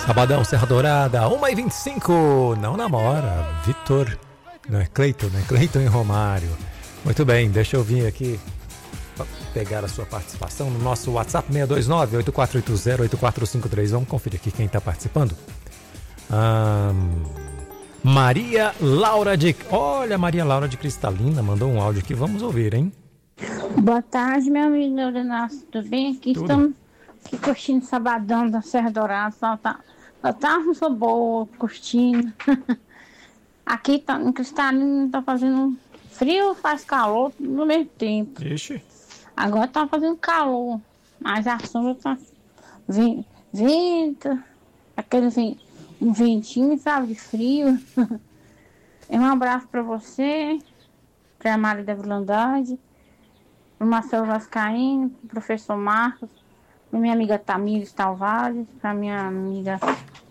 Sabadão, Serra Dourada, 1h25. Não namora, Vitor. Não é Cleiton, né? Cleiton e Romário. Muito bem, deixa eu vir aqui para pegar a sua participação no nosso WhatsApp 629-8480-8453. Vamos conferir aqui quem está participando. Maria Laura de... Olha, Maria Laura de Cristalina mandou um áudio aqui. Vamos ouvir, hein? Boa tarde, meu amigo Leonato. Tudo bem? Aqui Tudo. estamos aqui curtindo Sabadão da Serra Dourada. Só tá uma boa, curtindo. Aqui tá, em Cristalina tá fazendo frio, faz calor no mesmo tempo. Ixi. Agora tá fazendo calor, mas a sombra tá vento, um ventinho, sabe, de frio. Um abraço pra você, pra Maria da Vilandade, pro Marcelo Vascaíno, pro professor Marcos, pra minha amiga Tamires Tavares, pra minha amiga